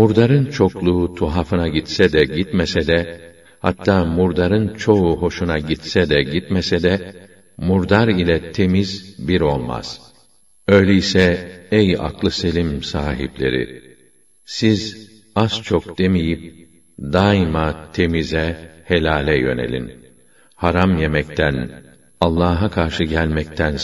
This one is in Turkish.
Murdarın çokluğu tuhafına gitse de gitmese de, hatta murdarın çoğu hoşuna gitse de gitmese de, murdar ile temiz bir olmaz. Öyleyse ey aklı selim sahipleri, siz az çok demeyip, daima temize, helale yönelin. Haram yemekten, Allah'a karşı gelmekten